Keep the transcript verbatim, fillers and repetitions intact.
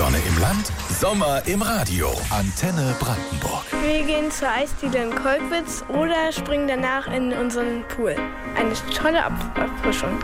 Sonne im Land, Sommer im Radio. Antenne Brandenburg. Wir gehen zur Eisdiele in Kolkwitz oder springen danach in unseren Pool. Eine tolle Ab- Erfrischung.